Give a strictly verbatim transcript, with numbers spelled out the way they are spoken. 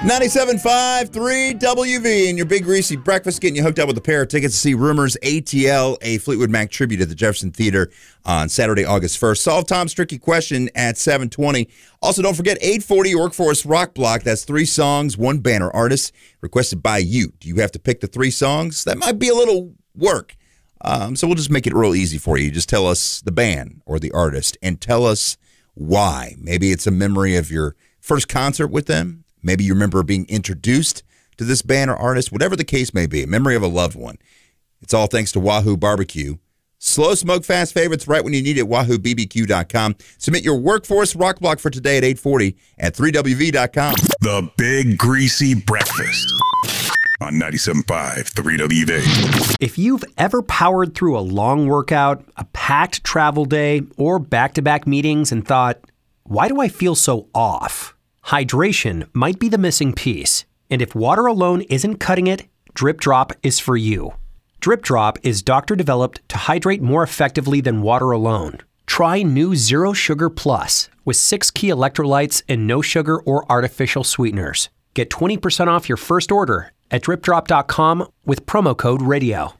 ninety-seven point five, three W V and your Big Greasy Breakfast, getting you hooked up with a pair of tickets to see Rumors A T L, a Fleetwood Mac tribute at the Jefferson Theater on Saturday, August first. Solve Tom's tricky question at seven twenty. Also, don't forget eight forty Workforce Rock Block. That's three songs, one banner artist, requested by you. Do you have to pick the three songs? That might be a little work. Um, so we'll just make it real easy for you. Just tell us the band or the artist and tell us why. Maybe it's a memory of your first concert with them. Maybe you remember being introduced to this band or artist, whatever the case may be, a memory of a loved one. It's all thanks to Wahoo Barbecue. Slow smoke fast favorites right when you need it, wahoo b b q dot com. Submit your Workforce Rock Block for today at eight forty at three w v dot com. The Big Greasy Breakfast on ninety-seven point five, three W V. If you've ever powered through a long workout, a packed travel day, or back-to-back meetings and thought, why do I feel so off? Hydration might be the missing piece, and if water alone isn't cutting it, Drip Drop is for you. Drip Drop is doctor-developed to hydrate more effectively than water alone. Try new Zero Sugar Plus with six key electrolytes and no sugar or artificial sweeteners. Get twenty percent off your first order at drip drop dot com with promo code radio.